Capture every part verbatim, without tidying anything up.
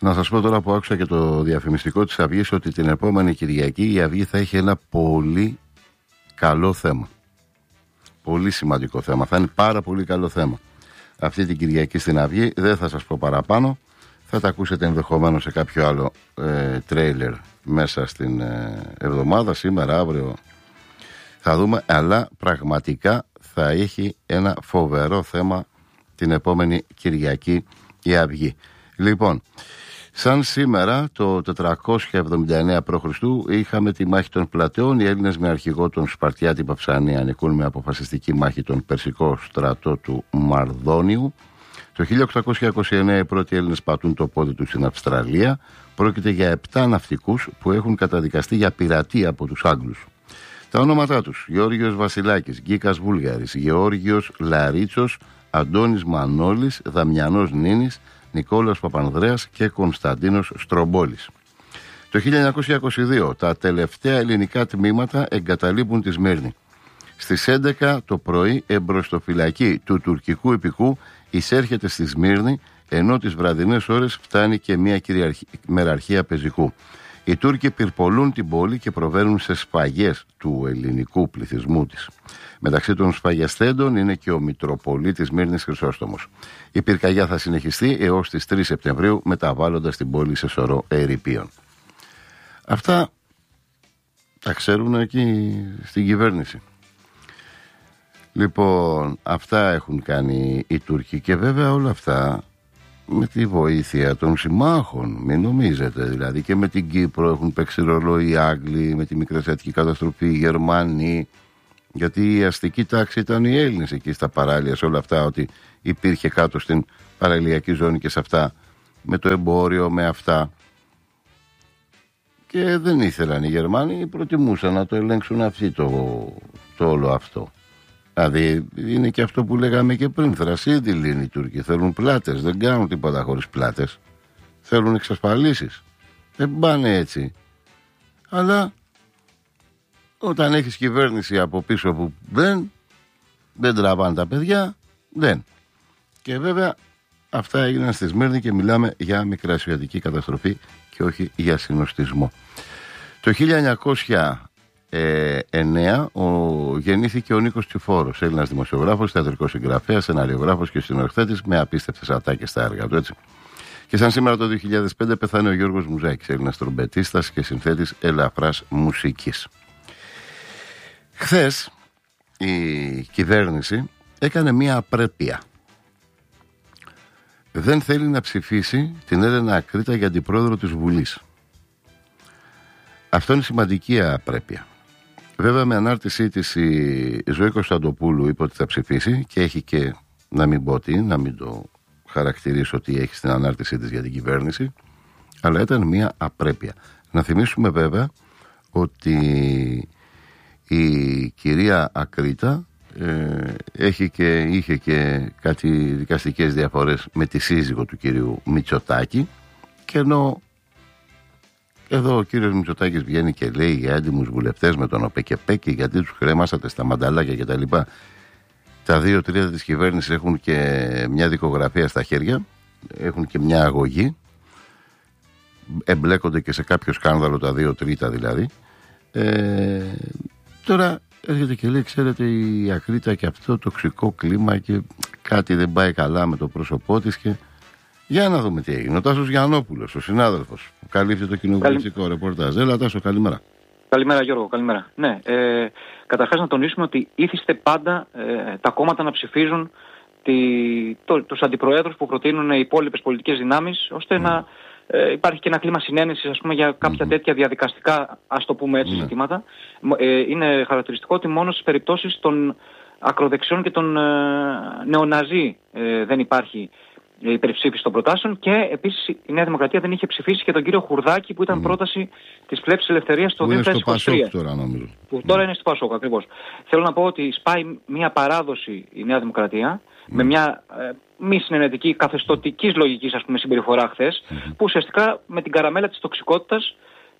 Να σας πω τώρα που άκουσα και το διαφημιστικό της Αυγής ότι την επόμενη Κυριακή η Αυγή θα έχει ένα πολύ καλό θέμα. Πολύ σημαντικό θέμα. Θα είναι πάρα πολύ καλό θέμα. Αυτή την Κυριακή στην Αυγή δεν θα σας πω παραπάνω. Θα τα ακούσετε ενδεχομένως σε κάποιο άλλο ε, τρέιλερ μέσα στην ε, εβδομάδα, σήμερα, αύριο. Θα δούμε, αλλά πραγματικά θα έχει ένα φοβερό θέμα την επόμενη Κυριακή η Αυγή. Λοιπόν, σαν σήμερα το τετρακόσια εβδομήντα εννέα π.Χ. είχαμε τη μάχη των Πλατεών. Οι Έλληνες με αρχηγό τον Σπαρτιάτη Παυσανία νικούν με αποφασιστική μάχη τον Περσικό στρατό του Μαρδόνιου. Το χίλια οκτακόσια είκοσι εννέα οι πρώτοι Έλληνες πατούν το πόδι τους στην Αυστραλία. Πρόκειται για επτά ναυτικούς που έχουν καταδικαστεί για πειρατεία από τους Άγγλους. Τα ονόματά τους: Γεώργιος Βασιλάκης, Γκίκας Βούλγαρης, Γεώργιος Λαρίτσος, Αντώνης Μανώλης, Δαμιανός Νίνης, Νικόλαος Παπανδρέας και Κωνσταντίνος Στρομπόλης. Το χίλια εννιακόσια είκοσι δύο τα τελευταία ελληνικά τμήματα εγκαταλείπουν τη Σμύρνη. Στις έντεκα το πρωί εμπροστοφυλακή του τουρκικού υπηκού εισέρχεται στη Σμύρνη, ενώ τις βραδινές ώρες φτάνει και μια κυριαρχη... μεραρχία πεζικού. Οι Τούρκοι πυρπολούν την πόλη και προβαίνουν σε σφαγές του ελληνικού πληθυσμού της. Μεταξύ των σφαγιαστέντων είναι και ο Μητροπολίτης Σμύρνης Χρυσόστομος. Η πυρκαγιά θα συνεχιστεί έως τις τρεις Σεπτεμβρίου, μεταβάλλοντας την πόλη σε σωρό ερειπίων. Αυτά τα ξέρουν εκεί στην κυβέρνηση. Λοιπόν, αυτά έχουν κάνει οι Τούρκοι και βέβαια όλα αυτά με τη βοήθεια των συμμάχων. Μην νομίζετε, δηλαδή και με την Κύπρο έχουν παίξει ρόλο οι Άγγλοι, με τη μικρασιατική καταστροφή οι Γερμανοί, γιατί η αστική τάξη ήταν οι Έλληνες εκεί στα παράλια, σε όλα αυτά, ότι υπήρχε κάτω στην παραλιακή ζώνη και σε αυτά, με το εμπόριο, με αυτά. Και δεν ήθελαν οι Γερμανοί, προτιμούσαν να το ελέγξουν αυτοί το, το όλο αυτό. Δηλαδή είναι και αυτό που λέγαμε και πριν, θρασίδηλοι είναι οι Τούρκοι, θέλουν πλάτες, δεν κάνουν τίποτα χωρίς πλάτες, θέλουν εξασφαλίσεις, δεν πάνε έτσι. Αλλά όταν έχεις κυβέρνηση από πίσω που δεν, δεν τραβάνε τα παιδιά, δεν. Και βέβαια αυτά έγιναν στη Σμύρνη και μιλάμε για μικρασιατική καταστροφή και όχι για συνοστισμό. Το χίλια εννιακόσια εννέα ο, γεννήθηκε ο Νίκος Τσιφόρος, Έλληνας δημοσιογράφος, θεατρικός συγγραφέας, σεναριογράφος και σκηνοθέτης με απίστευτες ατάκες στα έργα του, έτσι. Και σαν σήμερα το δύο χιλιάδες πέντε πεθάνει ο Γιώργος Μουζάκης, Έλληνας τρομπετίστας και συνθέτης ελαφράς μουσικής. Χθες η κυβέρνηση έκανε μία απρέπεια. Δεν θέλει να ψηφίσει την Έλενα Ακρίτα για αντιπρόεδρο της Βουλής. Αυτό είναι σημαντική απρέπεια. Βέβαια με ανάρτησή της η Ζωή Κωνσταντοπούλου είπε ότι θα ψηφίσει και έχει και, να μην πω τι, να μην το χαρακτηρίσω ότι έχει στην ανάρτησή της για την κυβέρνηση, αλλά ήταν μια απρέπεια. Να θυμίσουμε βέβαια ότι η κυρία Ακρίτα ε, έχει και, είχε και κάτι δικαστικές διαφορές με τη σύζυγο του κυρίου Μητσοτάκη, και ενώ εδώ ο κύριος Μητσοτάκης βγαίνει και λέει για έντιμους βουλευτές με τον ΟΠΕΚΕΠΕ και γιατί τους κρέμασατε στα μανταλάκια και τα λοιπά. Τα δύο τρίτα της κυβέρνησης έχουν και μια δικογραφία στα χέρια, έχουν και μια αγωγή, εμπλέκονται και σε κάποιο σκάνδαλο τα δύο τρίτα δηλαδή. Ε, τώρα έρχεται και λέει, ξέρετε, η Ακρίτα και αυτό το τοξικό κλίμα και κάτι δεν πάει καλά με το πρόσωπό της και... Για να δούμε τι έγινε. Ο Τάσος Γιαννόπουλος, ο συνάδελφος που καλύπτει το κοινοβουλευτικό Καλη... ρεπορτάζ. Έλα Τάσο, καλημέρα. Καλημέρα Γιώργο, καλημέρα. Ναι, ε, καταρχάς να τονίσουμε ότι ήθιστε πάντα ε, τα κόμματα να ψηφίζουν τη, το, τους αντιπροέδρους που προτείνουν οι υπόλοιπες πολιτικές δυνάμεις, ώστε mm. να ε, υπάρχει και ένα κλίμα συνένεσης, ας πούμε, για κάποια mm-hmm. τέτοια διαδικαστικά, ας το πούμε έτσι, mm. ζητήματα. Ε, είναι χαρακτηριστικό ότι μόνο στις περιπτώσεις των ακροδεξιών και των ε, νεοναζί ε, δεν υπάρχει υπερψήφιση των προτάσεων, και επίσης η Νέα Δημοκρατία δεν είχε ψηφίσει και τον κύριο Χουρδάκη που ήταν mm. πρόταση της Πλεύσης Ελευθερίας το δύο χιλιάδες είκοσι τρία. Που είναι στο Πασόκ τώρα, νομίζω. Που τώρα mm. είναι στο Πασόκ, ακριβώς. Θέλω να πω ότι σπάει μια παράδοση η Νέα Δημοκρατία mm. με μια ε, μη συνενετική, καθεστωτικής λογικής, ας πούμε, συμπεριφορά χθες, mm. που ουσιαστικά με την καραμέλα της τοξικότητας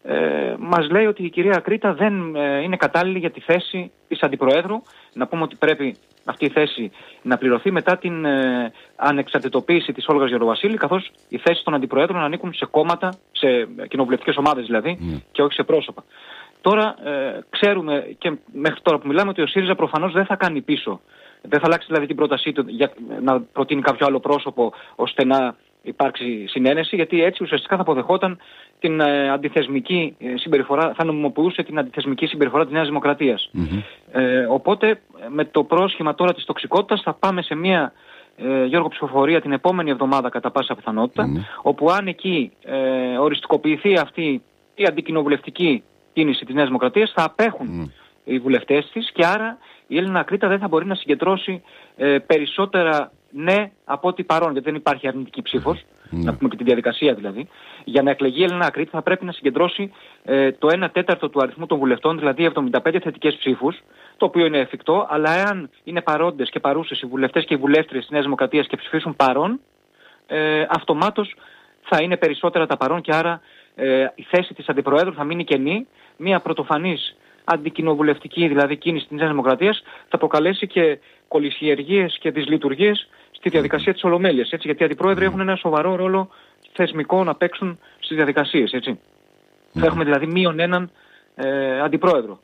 ε, μας λέει ότι η κυρία Ακρίτα δεν ε, είναι κατάλληλη για τη θέση της Αντιπροέδρου. Να πούμε ότι πρέπει αυτή η θέση να πληρωθεί μετά την ε, ανεξαρτητοποίηση της Όλγας Γεροβασίλη, καθώς οι θέσεις των Αντιπροέδρων ανήκουν σε κόμματα, σε κοινοβουλευτικές ομάδες δηλαδή, mm. και όχι σε πρόσωπα. Τώρα ε, ξέρουμε και μέχρι τώρα που μιλάμε ότι ο ΣΥΡΙΖΑ προφανώς δεν θα κάνει πίσω. Δεν θα αλλάξει δηλαδή την πρότασή του για να προτείνει κάποιο άλλο πρόσωπο ώστε να υπάρξει συνένεση, γιατί έτσι ουσιαστικά θα αποδεχόταν την ε, αντιθεσμική συμπεριφορά, θα νομιμοποιούσε την αντιθεσμική συμπεριφορά της Νέας Δημοκρατίας. Mm-hmm. Ε, οπότε με το πρόσχημα τώρα της τοξικότητας θα πάμε σε μια ε, Γιώργο ψηφοφορία την επόμενη εβδομάδα κατά πάσα πιθανότητα, mm-hmm. όπου αν εκεί ε, οριστικοποιηθεί αυτή η αντικοινοβουλευτική κίνηση της Νέας Δημοκρατίας θα απέχουν mm. οι βουλευτές της και άρα η Έλληνα Ακρίτα δεν θα μπορεί να συγκεντρώσει ε, περισσότερα ναι από ό,τι παρόν, γιατί δεν υπάρχει αρνητική ψήφος, mm. να πούμε και τη διαδικασία δηλαδή. Για να εκλεγεί η Έλληνα Ακρίτα θα πρέπει να συγκεντρώσει ε, το ένα τέταρτο του αριθμού των βουλευτών, δηλαδή εβδομήντα πέντε θετικές ψήφους, το οποίο είναι εφικτό, αλλά εάν είναι παρόντες και παρούσες οι βουλευτές και οι βουλεύτριες της Νέας Δημοκρατίας και ψηφίσουν παρόν, ε, αυτομάτως θα είναι περισσότερα τα παρόν και άρα ε, η θέση της Αντιπροέδρου θα μείνει κενή. Μια πρωτοφανής αντικοινοβουλευτική δηλαδή κίνηση της Νέας Δημοκρατίας θα προκαλέσει και κολυσιεργίες και δυσλειτουργίες στη διαδικασία της Ολομέλειας. Έτσι, γιατί οι αντιπρόεδροι έχουν ένα σοβαρό ρόλο θεσμικό να παίξουν στις διαδικασίες. Έτσι. Mm. Θα έχουμε δηλαδή μείον έναν ε, αντιπρόεδρο.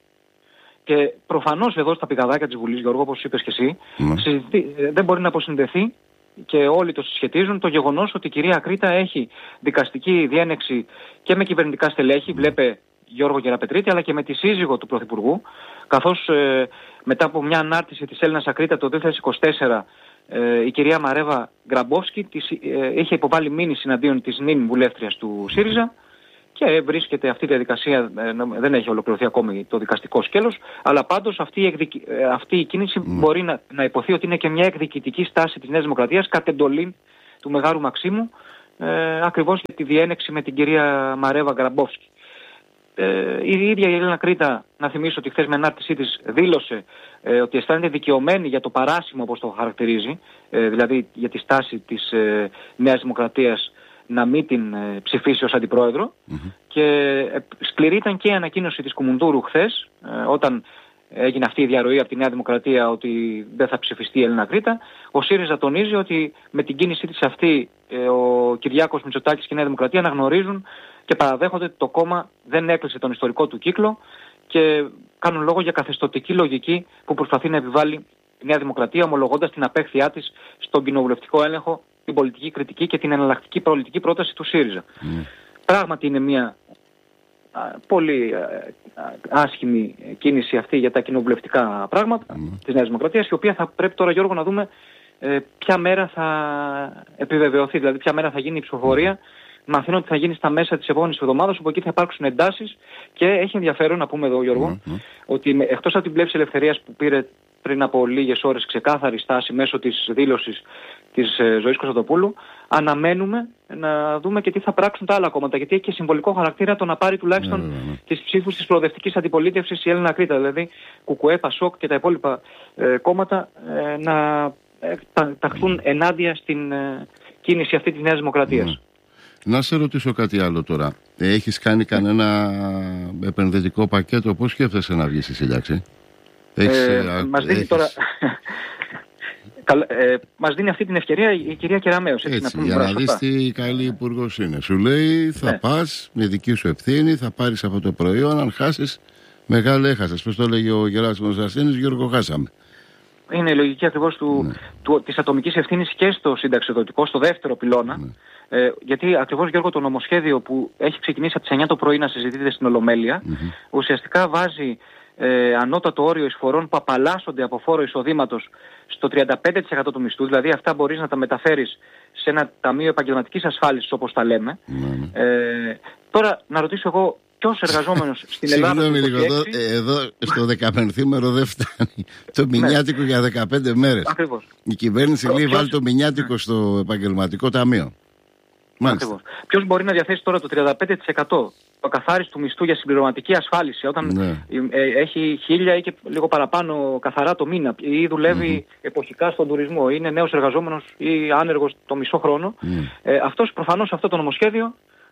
Και προφανώς εδώ στα πηγαδάκια της Βουλής, Γιώργο, όπως είπες και εσύ, mm. συζητή, ε, δεν μπορεί να αποσυνδεθεί και όλοι το συσχετίζουν το γεγονός ότι η κυρία Ακρίτα έχει δικαστική διένεξη και με κυβερνητικά στελέχη, βλέπε Γιώργο Γεραπετρίτη, αλλά και με τη σύζυγο του Πρωθυπουργού, καθώς ε, μετά από μια ανάρτηση της Έλληνας Ακρίτα το δύο χιλιάδες είκοσι τέσσερα ε, η κυρία Μαρέβα Γκραμπόφσκι της, ε, είχε υποβάλει μήνυση εναντίον της νυν βουλεύτριας του ΣΥΡΙΖΑ και βρίσκεται αυτή η διαδικασία, ε, δεν έχει ολοκληρωθεί ακόμη το δικαστικό σκέλος, αλλά πάντως αυτή η, εκδικη, ε, αυτή η κίνηση mm. μπορεί να, να υποθεί ότι είναι και μια εκδικητική στάση της Νέας Δημοκρατίας κατ' εντολή του Μεγάρου Μαξίμου, ε, ακριβώς για τη διένεξη με την κυρία Μαρέβα Γκραμπόφσκι. Ε, η ίδια η Έλληνα Ακρίτα, να θυμίσω ότι χθες με ανάρτησή της δήλωσε ε, ότι αισθάνεται δικαιωμένη για το παράσημο, όπως το χαρακτηρίζει, ε, δηλαδή για τη στάση της ε, Νέας Δημοκρατίας να μην την ε, ψηφίσει ως αντιπρόεδρο. Mm-hmm. Και ε, σκληρή ήταν και η ανακοίνωση της Κουμουντούρου χθες, ε, όταν έγινε αυτή η διαρροή από τη Νέα Δημοκρατία ότι δεν θα ψηφιστεί η Έλληνα Ακρίτα. Ο ΣΥΡΙΖΑ τονίζει ότι με την κίνησή της αυτή ε, ο Κυριάκος Μητσοτάκης και η Νέα Δημοκρατία αναγνωρίζουν και παραδέχονται ότι το κόμμα δεν έκλεισε τον ιστορικό του κύκλο και κάνουν λόγο για καθεστωτική λογική που προσπαθεί να επιβάλλει η Νέα Δημοκρατία, ομολογώντας την απέχθειά της στον κοινοβουλευτικό έλεγχο, την πολιτική κριτική και την εναλλακτική πολιτική πρόταση του ΣΥΡΙΖΑ. Mm. Πράγματι είναι μια α, πολύ α, α, άσχημη κίνηση αυτή για τα κοινοβουλευτικά πράγματα mm. της Νέας Δημοκρατίας, η οποία θα πρέπει τώρα, Γιώργο, να δούμε ε, ποια μέρα θα επιβεβαιωθεί, δηλαδή ποια μέρα θα γίνει η ψηφοφορία. Mm. Μαθαίνω ότι θα γίνει στα μέσα της επόμενης εβδομάδας, όπου εκεί θα υπάρξουν εντάσεις και έχει ενδιαφέρον να πούμε εδώ, Γιώργο, mm-hmm. ότι εκτός από την πλεύση ελευθερίας που πήρε πριν από λίγες ώρες ξεκάθαρη στάση μέσω της δήλωσης της ε, Ζωής Κωνσταντοπούλου, αναμένουμε να δούμε και τι θα πράξουν τα άλλα κόμματα, γιατί έχει και συμβολικό χαρακτήρα το να πάρει τουλάχιστον mm-hmm. τις ψήφους της προοδευτικής αντιπολίτευσης η Έλληνα Ακρίτα, δηλαδή Κουκουέ, Πασόκ και τα υπόλοιπα ε, κόμματα ε, να ε, τα, ταχθούν ενάντια στην ε, κίνηση αυτή της Νέας Δημοκρατίας. Mm. Να σε ρωτήσω κάτι άλλο τώρα. Έχεις κάνει κανένα επενδυτικό πακέτο? Πώς σκέφτεσαι να βγεις στη σύνταξη? Έχεις, ε, μας δίνει έχεις... τώρα... ε, μας δίνει αυτή την ευκαιρία η κυρία Κεραμέως. Έτσι, έτσι, να για να δεις τι καλή υπουργός είναι. Σου λέει θα ναι. πας με δική σου ευθύνη, θα πάρεις αυτό το προϊόν, αν χάσεις μεγάλο έχασες. Πώς το έλεγε ο Γεράσιμος Αρσένης, Γιώργο, χάσαμε. Είναι η λογική ακριβώς του, ναι. του, της ατομικής ευθύνης και στο συνταξιοδοτικό, στο δεύτερο πυλώνα. Ναι. Ε, γιατί ακριβώς, Γιώργο, το νομοσχέδιο που έχει ξεκινήσει από τις εννιά το πρωί να συζητείται στην Ολομέλεια, mm-hmm. ουσιαστικά βάζει ε, ανώτατο όριο εισφορών που απαλλάσσονται από φόρο εισοδήματος στο τριάντα πέντε τοις εκατό του μισθού. Δηλαδή αυτά μπορείς να τα μεταφέρεις σε ένα ταμείο επαγγελματικής ασφάλισης, όπως τα λέμε. Mm-hmm. Ε, τώρα, να ρωτήσω εγώ, ποιος εργαζόμενος στην Ελλάδα... Συγγνώμη λίγο, εδώ, εδώ στο δεκαπενθήμερο δεν φτάνει το μηνιάτικο για δεκαπέντε μέρες. Ακριβώς. Η κυβέρνηση λέει ποιος... βάλει το μηνιάτικο στο επαγγελματικό ταμείο. Ακριβώς. Ποιος μπορεί να διαθέσει τώρα το τριάντα πέντε τοις εκατό το καθάριστο μισθού για συμπληρωματική ασφάλιση όταν ναι. έχει χίλια ή και λίγο παραπάνω καθαρά το μήνα ή δουλεύει mm-hmm. εποχικά στον τουρισμό, είναι νέος εργαζόμενος ή άνεργος το μισό χρόνο. Mm. Ε, αυτός προφανώς αυτό το νομοσχέδιο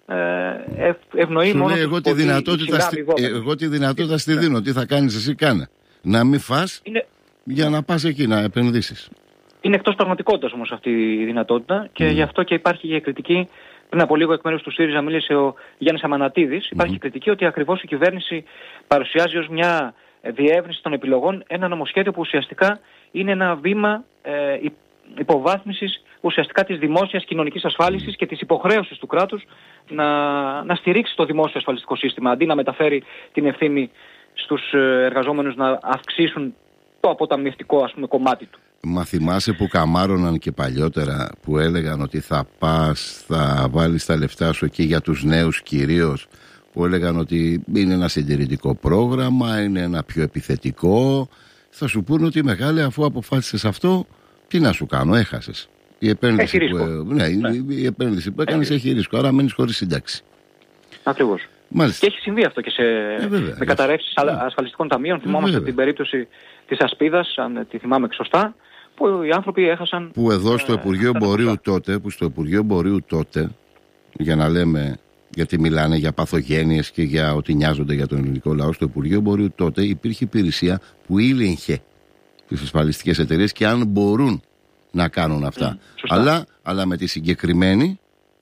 ε, ευνοεί σου μόνο λέει, εγώ, τη δυνατότητα στη, εγώ τη δυνατότητα στη δίνω. Τι θα κάνεις εσύ, κάνε. Να μην φας είναι... για να πας εκεί να επενδύσεις. Είναι εκτός πραγματικότητας όμως αυτή η δυνατότητα και mm. γι' αυτό και υπάρχει και κριτική. Πριν από λίγο εκ μέρους του ΣΥΡΙΖΑ μίλησε ο Γιάννης Αμανατίδης. Υπάρχει mm. κριτική ότι ακριβώς η κυβέρνηση παρουσιάζει ως μια διεύρυνση των επιλογών ένα νομοσχέδιο που ουσιαστικά είναι ένα βήμα ε, υποβάθμισης ουσιαστικά της δημόσιας κοινωνικής ασφάλισης mm. και της υποχρέωσης του κράτους να, να στηρίξει το δημόσιο ασφαλιστικό σύστημα αντί να μεταφέρει την ευθύνη στους εργαζόμενους να αυξήσουν το αποταμιευτικό, ας πούμε, κομμάτι του. Μα θυμάσαι που καμάρωναν και παλιότερα που έλεγαν ότι θα πας, θα βάλεις τα λεφτά σου εκεί για τους νέους κυρίως, που έλεγαν ότι είναι ένα συντηρητικό πρόγραμμα, είναι ένα πιο επιθετικό. Θα σου πούνε ότι μεγάλε, αφού αποφάσισες αυτό, τι να σου κάνω, έχασες. Η επένδυση, που, ναι, ναι. η επένδυση που έκανες έχει ρίσκο, άρα μένεις χωρίς σύνταξη. Ακριβώς. Μάλιστα. Και έχει συμβεί αυτό και σε, ε, βέβαια, με καταρρεύσεις ε, ασφαλιστικών ταμείων. Θυμόμαστε την περίπτωση της Ασπίδας, αν τη θυμάμαι σωστά, που οι άνθρωποι έχασαν... Που εδώ στο ε, Υπουργείο Εμπορίου τότε, που στο Υπουργείο Εμπορίου τότε, για να λέμε, γιατί μιλάνε για παθογένειες και για ότι νοιάζονται για τον ελληνικό λαό, στο Υπουργείο Εμπορίου τότε υπήρχε υπηρεσία που ήλεγχε τις ασφαλιστικές εταιρείες και αν μπορούν να κάνουν αυτά. Mm, αλλά, αλλά με τη συγκεκριμένη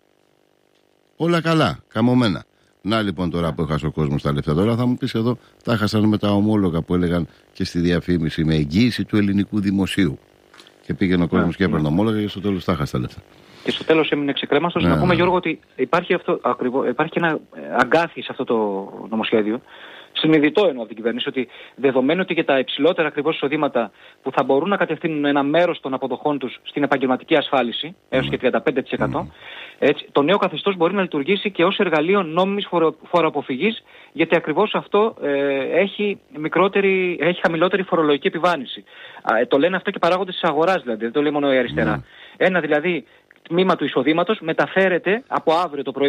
όλα καλά, καμωμένα. Να λοιπόν τώρα που έχασε ο κόσμος τα λεφτά, τώρα θα μου πεις εδώ τα έχασαν με τα ομόλογα που έλεγαν και στη διαφήμιση με εγγύηση του ελληνικού δημοσίου. Και πήγαινε ο κόσμος yeah, και έπαιρνε yeah. ομόλογα και στο τέλος τα έχασε τα λεφτά. Και στο τέλος έμεινε ξεκρέμαστος. Yeah. Να πούμε, Γιώργο, ότι υπάρχει, αυτό, ακριβώς, υπάρχει ένα αγκάθι σε αυτό το νομοσχέδιο. Συνειδητό εννοώ από την κυβέρνηση ότι δεδομένου ότι και τα υψηλότερα ακριβώς εισοδήματα που θα μπορούν να κατευθύνουν ένα μέρος των αποδοχών τους στην επαγγελματική ασφάλιση, έως και τριάντα πέντε τοις εκατό, έτσι, το νέο καθεστώς μπορεί να λειτουργήσει και ως εργαλείο νόμιμης φορο, φοροαποφυγής, γιατί ακριβώς αυτό ε, έχει, μικρότερη, έχει χαμηλότερη φορολογική επιβάρυνση. Ε, το λένε αυτό και παράγοντες της αγοράς, δηλαδή, δεν το λέει μόνο η αριστερά. Mm. Ένα δηλαδή τμήμα του εισοδήματος μεταφέρεται από αύριο το πρωί